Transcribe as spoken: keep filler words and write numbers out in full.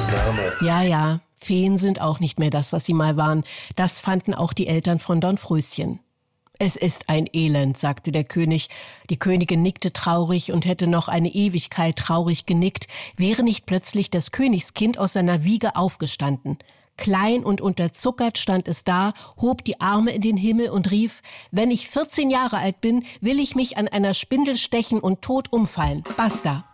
Ja, ja, Feen sind auch nicht mehr das, was sie mal waren. Das fanden auch die Eltern von Dornröschen. Es ist ein Elend, sagte der König. Die Königin nickte traurig und hätte noch eine Ewigkeit traurig genickt, wäre nicht plötzlich das Königskind aus seiner Wiege aufgestanden. Klein und unterzuckert stand es da, hob die Arme in den Himmel und rief: Wenn ich vierzehn Jahre alt bin, will ich mich an einer Spindel stechen und tot umfallen. Basta!